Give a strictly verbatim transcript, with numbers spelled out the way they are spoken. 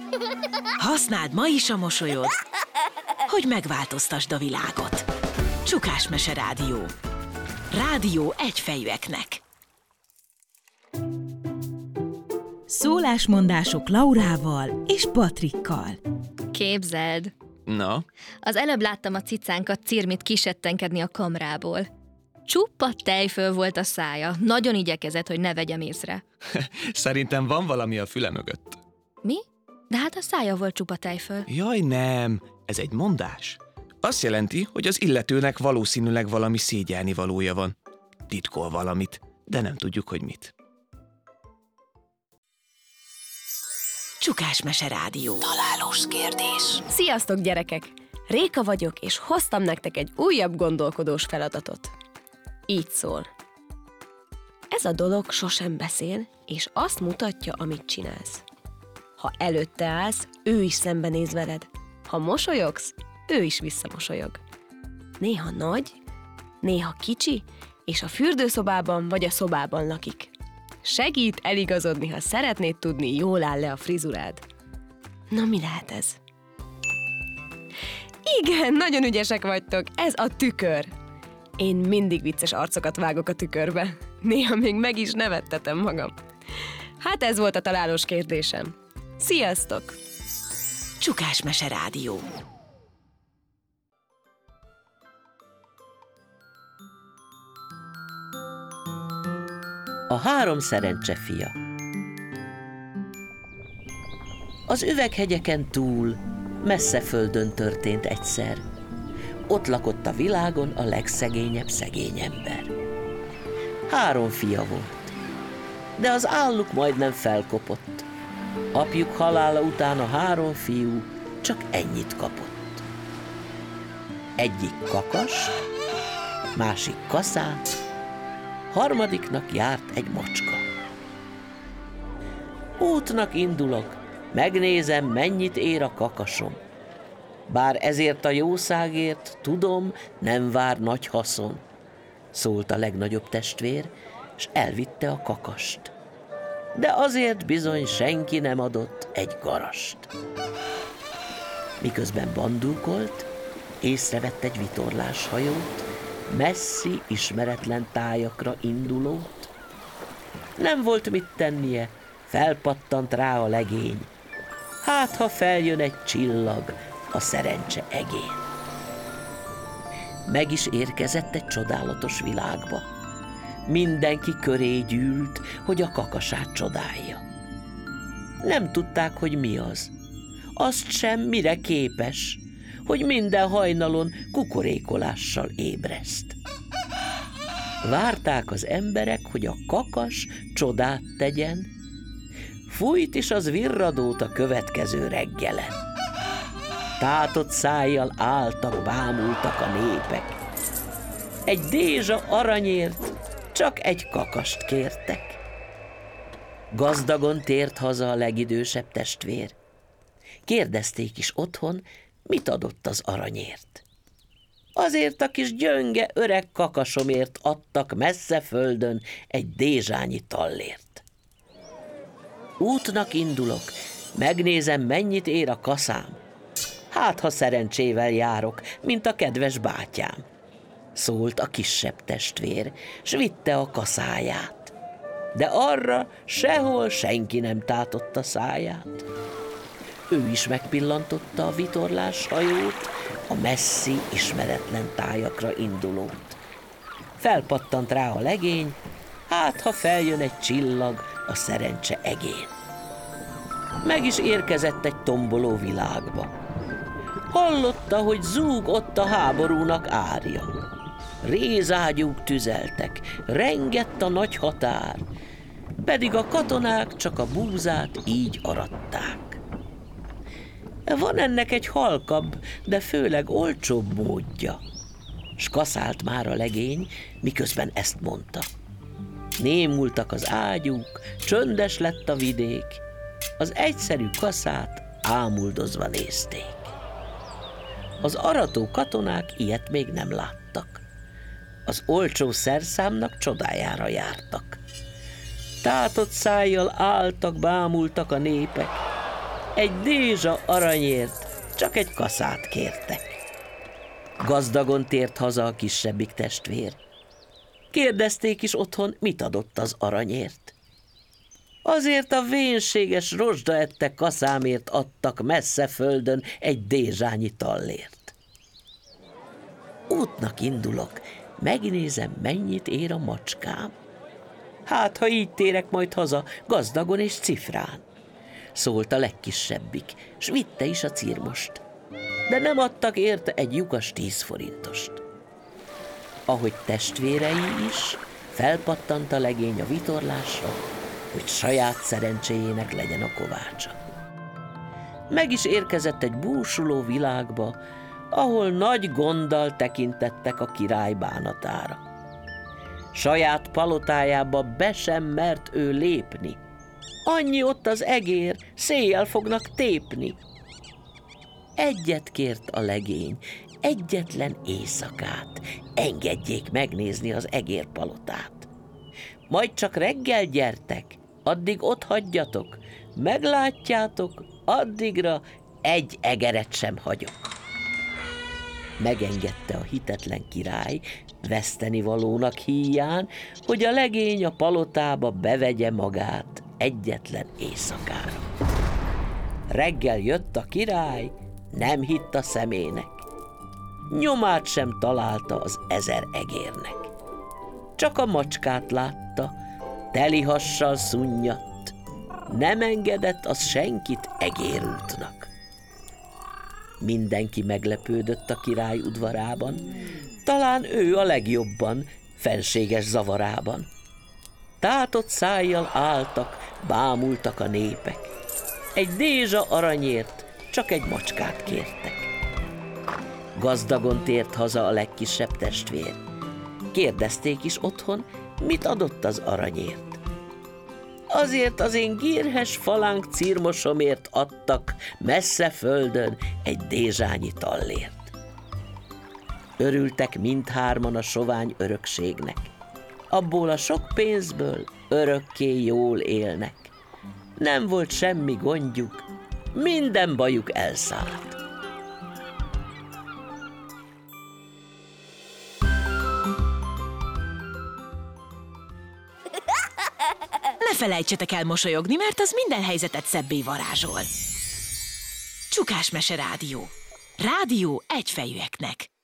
Használd ma is a mosolyod, hogy megváltoztasd a világot. Csukás Mese Rádió. Rádió egyfejűeknek. Szólásmondások Laurával és Patrikkal. Képzeld! Na? Az előbb láttam a cicánkat Cirmit kisettenkedni a kamrából. Csupa tejföl volt a szája. Nagyon igyekezett, hogy ne vegyem észre. Szerintem van valami a füle mögött. Mi? De hát a szája volt csupa tejföl. Jaj, nem. Ez egy mondás. Azt jelenti, hogy az illetőnek valószínűleg valami szégyelni valója van. Titkol valamit, de nem tudjuk, hogy mit. Csukás Mese Rádió. Találós kérdés. Sziasztok, gyerekek! Réka vagyok, és hoztam nektek egy újabb gondolkodós feladatot. Így szól. Ez a dolog sosem beszél, és azt mutatja, amit csinálsz. Ha előtte állsz, ő is szembenéz veled. Ha mosolyogsz, ő is visszamosolyog. Néha nagy, néha kicsi, és a fürdőszobában vagy a szobában lakik. Segít eligazodni, ha szeretnéd tudni, jól áll le a frizurád. Na, mi lehet ez? Igen, nagyon ügyesek vagytok, ez a tükör. Én mindig vicces arcokat vágok a tükörbe. Néha még meg is nevettetem magam. Hát ez volt a találós kérdésem. Sziasztok! Csukás Mese Rádió. A három szerencse fia. Az üveghegyeken túl, messze földön történt egyszer. Ott lakott a világon a legszegényebb szegény ember. Három fia volt, de az álluk majdnem felkopott. Apjuk halála után a három fiú csak ennyit kapott. Egyik kakas, másik kaszát, harmadiknak járt egy macska. Útnak indulok, megnézem, mennyit ér a kakasom. Bár ezért a jószágért, tudom, nem vár nagy haszon, szólt a legnagyobb testvér, és elvitte a kakast. De azért bizony senki nem adott egy garast. Miközben bandulkolt, észrevett egy vitorláshajót, messzi, ismeretlen tájakra indulót. Nem volt mit tennie, felpattant rá a legény. Hát, ha feljön egy csillag a szerencse egén. Meg is érkezett egy csodálatos világba. Mindenki köré gyűlt, hogy a kakasát csodálja. Nem tudták, hogy mi az. Azt sem, mire képes, hogy minden hajnalon kukorékolással ébreszt. Várták az emberek, hogy a kakas csodát tegyen, fújt is az virradót a következő reggelen. Tátott szájjal álltak, bámultak a népek. Egy dézsa aranyért csak egy kakast kértek. Gazdagon tért haza a legidősebb testvér. Kérdezték is otthon, mit adott az aranyért. Azért a kis gyönge öreg kakasomért adtak messze földön egy dézsányi tallért. Útnak indulok, megnézem, mennyit ér a kaszám. Hát, ha szerencsével járok, mint a kedves bátyám, szólt a kisebb testvér, s vitte a kaszáját. De arra sehol senki nem tátotta száját. Ő is megpillantotta a vitorlás hajót, a messzi, ismeretlen tájakra indulót. Felpattant rá a legény, hát ha feljön egy csillag a szerencse egén. Meg is érkezett egy tomboló világba. Hallotta, hogy zúg ott a háborúnak árja. Rézágyúk tüzeltek, rengett a nagy határ, pedig a katonák csak a búzát így aratták. Van ennek egy halkabb, de főleg olcsóbb módja, s kaszált már a legény, miközben ezt mondta. Némultak az ágyúk, csöndes lett a vidék, az egyszerű kaszát ámuldozva nézték. Az arató katonák ilyet még nem láttak. Az olcsó szerszámnak csodájára jártak. Tátott szájjal álltak, bámultak a népek. egy dézsa aranyért csak egy kaszát kértek. Gazdagon tért haza a kisebbik testvér. Kérdezték is otthon, mit adott az aranyért. Azért a vénséges rozsdaette kaszámért adtak messze földön egy dézsányi tallért. Útnak indulok, megnézem, mennyit ér a macskám. Hát, ha így térek majd haza, gazdagon és cifrán. Szólt a legkisebbik, s vitte is a cirmost. De nem adtak érte egy lyukas tíz forintost. Ahogy testvérei is, felpattant a legény a vitorlásra, hogy saját szerencséjének legyen a kovácsa. Meg is érkezett egy búsuló világba, ahol nagy gonddal tekintettek a király bánatára. Saját palotájába be sem mert ő lépni. Annyi ott az egér, széjjel fognak tépni. Egyet kért a legény, egyetlen éjszakát, engedjék megnézni az egérpalotát. Majd csak reggel gyertek, addig ott hagyjatok, meglátjátok, addigra egy egeret sem hagyok. Megengedte a hitetlen király, vesztenivalónak híján, hogy a legény a palotába bevegye magát egyetlen éjszakára. Reggel jött a király, nem hitt a szemének. Nyomát sem találta az ezer egérnek. Csak a macskát látta, teli hassal szunnyadt. Nem engedett az senkit egérútnak. Mindenki meglepődött a király udvarában, talán ő a legjobban, fenséges zavarában. Tátott szájjal álltak, bámultak a népek. Egy dézsa aranyért csak egy macskát kértek. Gazdagon tért haza a legkisebb testvér. Kérdezték is otthon, mit adott az aranyért. Azért az én gírhes falánk cirmosomért adtak messze földön egy dézsányi tallért. Örültek mindhárman a sovány örökségnek. Abból a sok pénzből örökké jól élnek. Nem volt semmi gondjuk, minden bajuk elszállt. Ne felejtsetek el mosolyogni, mert az minden helyzetet szebbé varázsol. Csukásmese Rádió. Rádió egyfejűeknek.